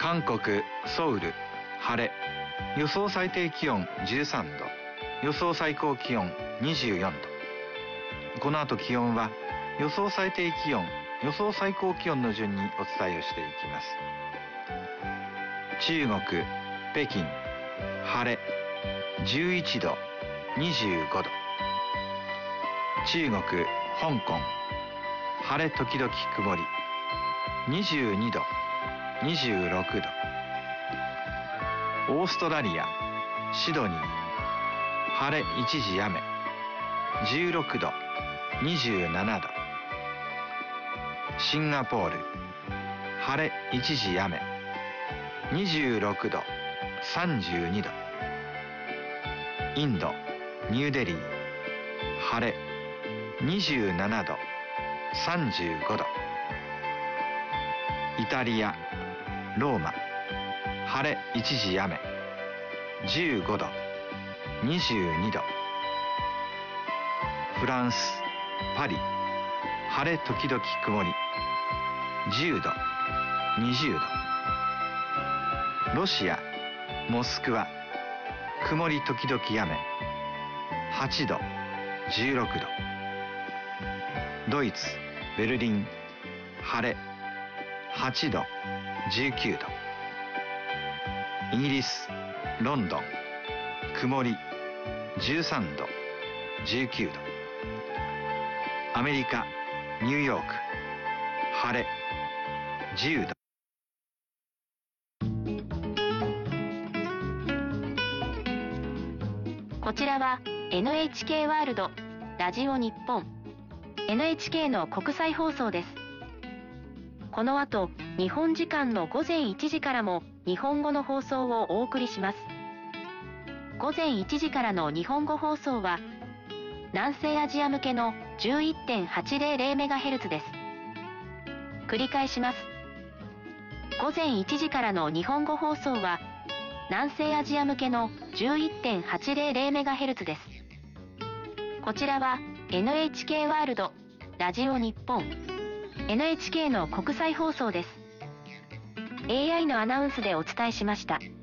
韓国ソウル晴れ、予想最低気温13度、予想最高気温24度。この後気温は予想最低気温、予想最高気温の順にお伝えをしていきます。中国北京晴れ、11度25度。中国香港晴れ時々曇り、22度26度。オーストラリアシドニー晴れ一時雨、16度27度。シンガポール晴れ一時雨、26度32度。インドニューデリー晴れ、27度35度。イタリアローマ晴れ一時雨、15度22度。フランスパリ晴れ時々曇り、10度20度。ロシアモスクワ曇り時々雨、8度16度。ドイツベルリン晴れ、8度19度。イギリスロンドン曇り、13度19度。アメリカニューヨーク晴れ、10度。 こちらは NHK ワールドラジオ日本 NHK の国際放送です。この後日本時間の午前1時からも日本語の放送をお送りします。午前1時からの日本語放送は南西アジア向けの 11.800MHz です。繰り返します。午前1時からの日本語放送は南西アジア向けの 11.800MHz です。こちらは NHK ワールドラジオ日本 NHK の国際放送です。AI のアナウンスでお伝えしました。